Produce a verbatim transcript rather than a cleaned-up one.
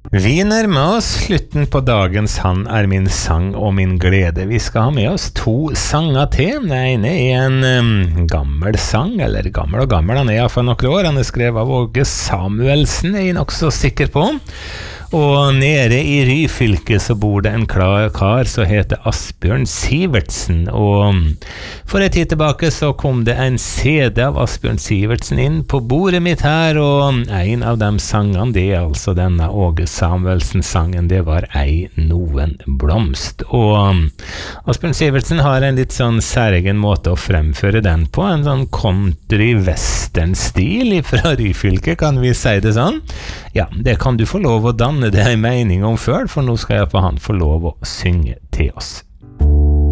Vi nærmer oss slutten på dagens Han er min sang og min glede. Vi skal ha med oss to sanger til. Den ene er en um, gammel sang, eller gammel og gammel, han er i hvert fall noen år. Han er skrevet av Åge Samuelsen, er jeg nok så sikker på. Og nede i Ryfylke så bor det en klar kar som heter Asbjørn Sivertsen, og for en tid tilbake så kom det en C D av Asbjørn Sivertsen inn på bordet mitt her, og en av de sangene, det er altså denne Åge Samuelsen-sangen, det var Ei noen blomst. Og Asbjørn Sivertsen har en litt sånn særegen måte å fremføre den på, en sånn country-western-stil fra Ryfylke, kan vi si det sånn? Ja, det kan du få lov å danne det en mening om før, for nå skal jeg på han få lov å synge til oss.